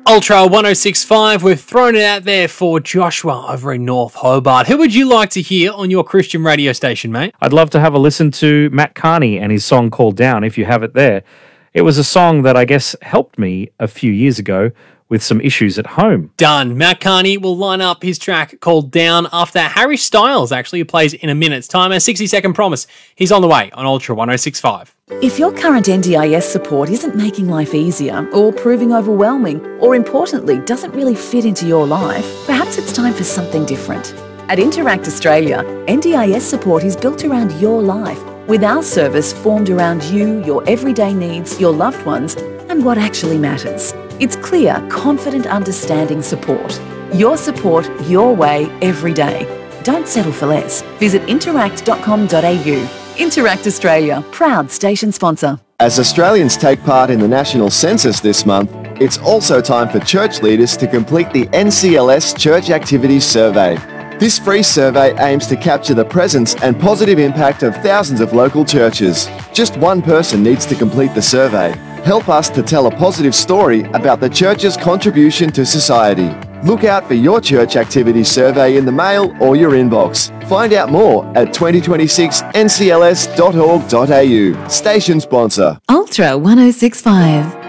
Ultra 1065, we've thrown it out there for Joshua over in North Hobart. Who would you like to hear on your Christian radio station, mate? I'd love to have a listen to Matt Carney and his song called Down, if you have it there. It was a song that I guess helped me a few years ago with some issues at home. Done. Matt Carney will line up his track called Down after Harry Styles actually plays in a minute's time. A 60-second promise. He's on the way on Ultra 1065. If your current NDIS support isn't making life easier or proving overwhelming or importantly doesn't really fit into your life, perhaps it's time for something different. At Interact Australia, NDIS support is built around your life, with our service formed around you, your everyday needs, your loved ones, and what actually matters. It's clear, confident, understanding support. Your support, your way, every day. Don't settle for less. Visit interact.com.au. Interact Australia, proud station sponsor. As Australians take part in the National Census this month, it's also time for church leaders to complete the NCLS Church Activities Survey. This free survey aims to capture the presence and positive impact of thousands of local churches. Just one person needs to complete the survey. Help us to tell a positive story about the church's contribution to society. Look out for your church activity survey in the mail or your inbox. Find out more at 2026ncls.org.au. Station sponsor. Ultra 1065.